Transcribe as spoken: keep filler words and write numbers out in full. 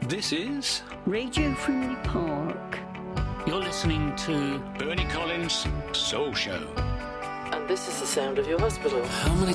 This is Radio Frimley Park. You're listening to Bernie Collins' Soul Show. And this is the sound of your hospital. How many